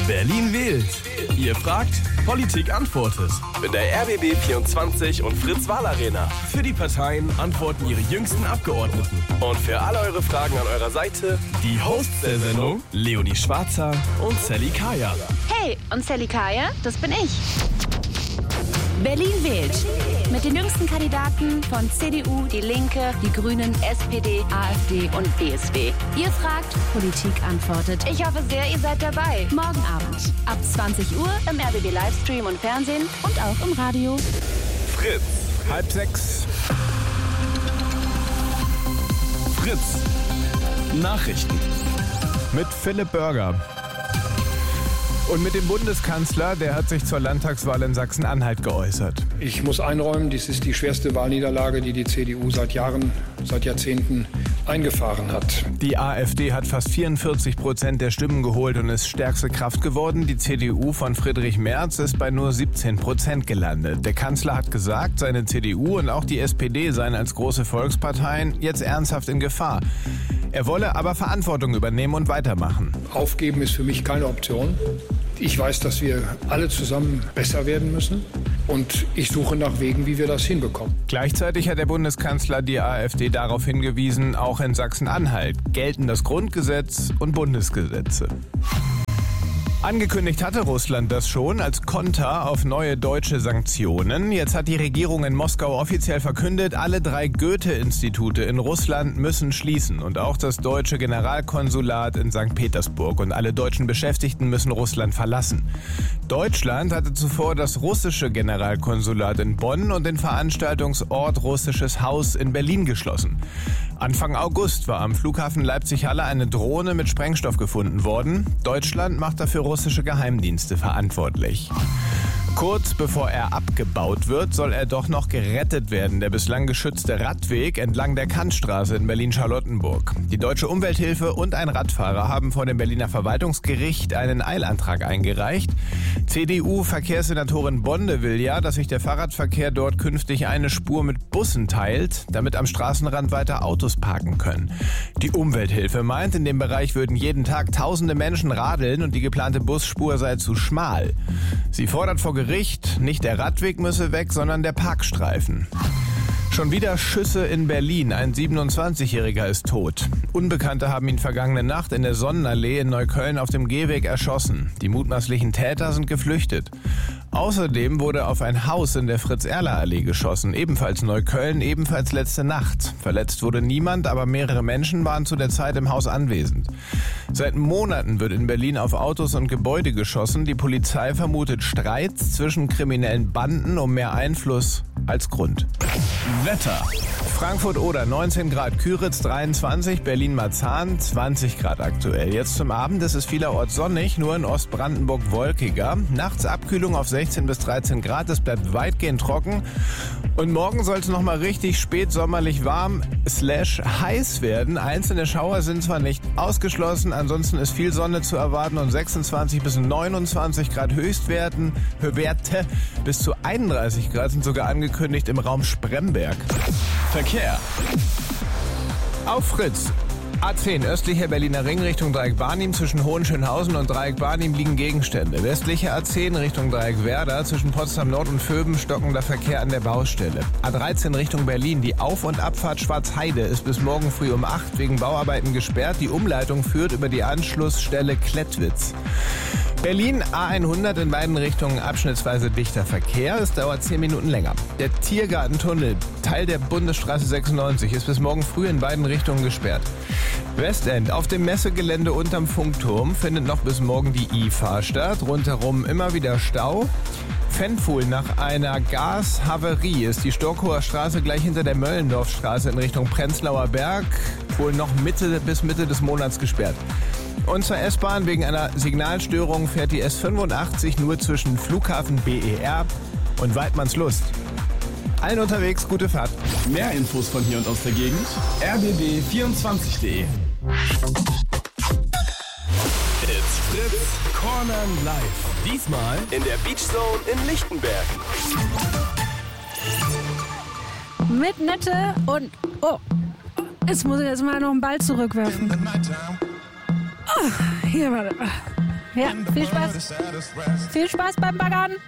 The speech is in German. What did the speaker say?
Berlin wählt. Ihr fragt, Politik antwortet. In der RBB 24 und Fritz-Wahl-Arena. Für die Parteien antworten ihre jüngsten Abgeordneten. Und für alle eure Fragen an eurer Seite die Hosts der Sendung, Leonie Schwarzer und Sally Kaya. Hey, und Sally Kaya, das bin ich. Berlin wählt. Mit den jüngsten Kandidaten von CDU, Die Linke, die Grünen, SPD, AfD und BSW. Ihr fragt, Politik antwortet. Ich hoffe sehr, ihr seid dabei. Morgen Abend ab 20 Uhr im RBB Livestream und Fernsehen und auch im Radio. Fritz. 5:30. Fritz. Nachrichten. Mit Philipp Börger. Und mit dem Bundeskanzler, der hat sich zur Landtagswahl in Sachsen-Anhalt geäußert. Ich muss einräumen, dies ist die schwerste Wahlniederlage, die die CDU seit Jahrzehnten eingefahren hat. Die AfD hat fast 44% der Stimmen geholt und ist stärkste Kraft geworden. Die CDU von Friedrich Merz ist bei nur 17% gelandet. Der Kanzler hat gesagt, seine CDU und auch die SPD seien als große Volksparteien jetzt ernsthaft in Gefahr. Er wolle aber Verantwortung übernehmen und weitermachen. Aufgeben ist für mich keine Option. Ich weiß, dass wir alle zusammen besser werden müssen und ich suche nach Wegen, wie wir das hinbekommen. Gleichzeitig hat der Bundeskanzler die AfD darauf hingewiesen, auch in Sachsen-Anhalt gelten das Grundgesetz und Bundesgesetze. Angekündigt hatte Russland das schon als Konter auf neue deutsche Sanktionen. Jetzt hat die Regierung in Moskau offiziell verkündet, alle 3 Goethe-Institute in Russland müssen schließen. Und auch das deutsche Generalkonsulat in St. Petersburg. Und alle deutschen Beschäftigten müssen Russland verlassen. Deutschland hatte zuvor das russische Generalkonsulat in Bonn und den Veranstaltungsort Russisches Haus in Berlin geschlossen. Anfang August war am Flughafen Leipzig-Halle eine Drohne mit Sprengstoff gefunden worden. Deutschland macht dafür russische Geheimdienste verantwortlich. Kurz bevor er abgebaut wird, soll er doch noch gerettet werden. Der bislang geschützte Radweg entlang der Kantstraße in Berlin-Charlottenburg. Die Deutsche Umwelthilfe und ein Radfahrer haben vor dem Berliner Verwaltungsgericht einen Eilantrag eingereicht. CDU-Verkehrssenatorin Bonde will ja, dass sich der Fahrradverkehr dort künftig eine Spur mit Bussen teilt, damit am Straßenrand weiter Autos parken können. Die Umwelthilfe meint, in dem Bereich würden jeden Tag tausende Menschen radeln und die geplante Busspur sei zu schmal. Sie fordert vor Gericht, nicht der Radweg müsse weg, sondern der Parkstreifen. Schon wieder Schüsse in Berlin. Ein 27-Jähriger ist tot. Unbekannte haben ihn vergangene Nacht in der Sonnenallee in Neukölln auf dem Gehweg erschossen. Die mutmaßlichen Täter sind geflüchtet. Außerdem wurde auf ein Haus in der Fritz-Erler-Allee geschossen. Ebenfalls Neukölln, ebenfalls letzte Nacht. Verletzt wurde niemand, aber mehrere Menschen waren zu der Zeit im Haus anwesend. Seit Monaten wird in Berlin auf Autos und Gebäude geschossen. Die Polizei vermutet Streits zwischen kriminellen Banden um mehr Einfluss als Grund. Wetter. Frankfurt-Oder 19 Grad, Küritz 23, Berlin-Marzahn 20 Grad aktuell. Jetzt zum Abend ist es vielerorts sonnig, nur in Ostbrandenburg wolkiger. Nachts Abkühlung auf 16 bis 13 Grad, es bleibt weitgehend trocken. Und morgen soll es nochmal richtig spät sommerlich warm / heiß werden. Einzelne Schauer sind zwar nicht ausgeschlossen, ansonsten ist viel Sonne zu erwarten und 26 bis 29 Grad Höchstwerte bis zu 31 Grad sind sogar angekündigt im Raum Spremberg. Verkehr. Auf Fritz. A10, östlicher Berliner Ring Richtung Dreieck Barnim, zwischen Hohenschönhausen und Dreieck Barnim liegen Gegenstände. Westlicher A10 Richtung Dreieck Werder, zwischen Potsdam Nord und Vöben stockender Verkehr an der Baustelle. A13 Richtung Berlin, die Auf- und Abfahrt Schwarzheide ist bis morgen früh um 8 wegen Bauarbeiten gesperrt. Die Umleitung führt über die Anschlussstelle Klettwitz. Berlin A100 in beiden Richtungen abschnittsweise dichter Verkehr. Es dauert 10 Minuten länger. Der Tiergartentunnel, Teil der Bundesstraße 96, ist bis morgen früh in beiden Richtungen gesperrt. Westend, auf dem Messegelände unterm Funkturm findet noch bis morgen die IFA statt. Rundherum immer wieder Stau. Fenfuhl, nach einer Gashaverie ist die Storkower Straße gleich hinter der Möllendorfstraße in Richtung Prenzlauer Berg wohl noch bis Mitte des Monats gesperrt. Und zur S-Bahn, wegen einer Signalstörung fährt die S85 nur zwischen Flughafen BER und Waidmannslust. Allen unterwegs, gute Fahrt. Mehr Infos von hier und aus der Gegend, rbb24.de. It's Fritz Cornern Live. Diesmal in der Beach Zone in Lichtenberg. Mit Nette und... Oh, jetzt muss ich jetzt mal noch einen Ball zurückwerfen. Oh, hier, warte. Ja, viel Spaß. Viel Spaß beim Baggern.